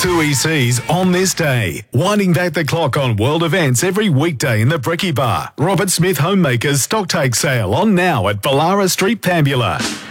2ECs on this day. Winding back the clock on world events every weekday in the Bricky Bar. Robert Smith Homemakers Stocktake Sale on now at Ballara Street, Pambula.